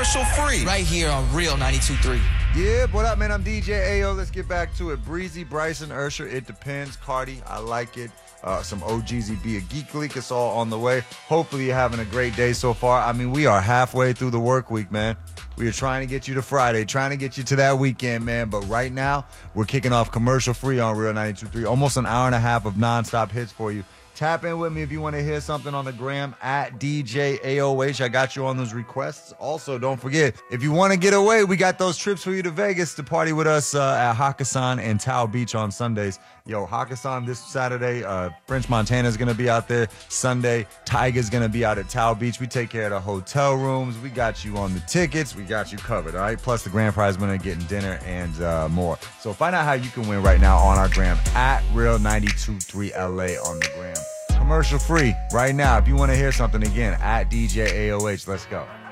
commercial free. Right here on Real 92.3. Yeah, what up, man? I'm DJ AO. Let's get back to it. Breezy, Bryson, Ursher, It Depends. Cardi, I Like It. Some OGZ, a Geek Leak. It's all on the way. Hopefully you're having a great day so far. I mean, we are halfway through the work week, man. We are trying to get you to Friday, trying to get you to that weekend, man. But right now, we're kicking off commercial free on Real 92.3. Almost an hour and a half of nonstop hits for you. Tap in with me if you want to hear something on the gram at DJ AOH. I got you on those requests. Also, don't forget, if you want to get away, we got those trips for you to Vegas to party with us at Hakkasan and Tao Beach on Sundays. Yo, Hakkasan this Saturday. French Montana's going to be out there. Sunday, Tiger's going to be out at Tao Beach. We take care of the hotel rooms. We got you on the tickets. We got you covered, all right? Plus, the grand prize winner getting dinner and more. So find out how you can win right now on our gram at Real923 LA on the gram. Commercial free right now. If you want to hear something again, at DJ AOH. Let's go.